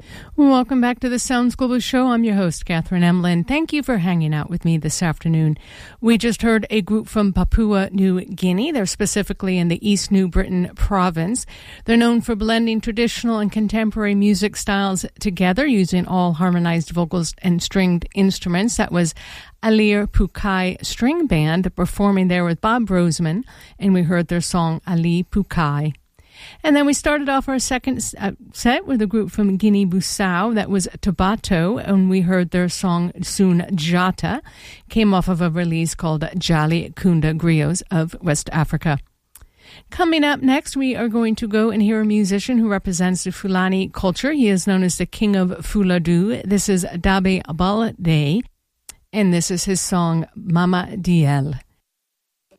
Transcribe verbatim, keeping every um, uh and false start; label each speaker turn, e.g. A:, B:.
A: Welcome back to the Sounds Global Show. I'm your host, Catherine Emlyn. Thank you for hanging out with me this afternoon. We just heard a group from Papua New Guinea. They're specifically in the East New Britain province. They're known for blending traditional and contemporary music styles together using all harmonized vocals and stringed instruments. That was Alir Pukai String Band performing there with Bob Roseman, and we heard their song Ali Pukai. And then we started off our second uh, set with a group from Guinea-Bissau. That was Tabato, and we heard their song Sun Jata. Came off of a release called Jali Kunda Griots of West Africa. Coming up next, we are going to go and hear a musician who represents the Fulani culture. He is known as the King of Fuladu. This is Dabe Balde, and this is his song Mama Diel.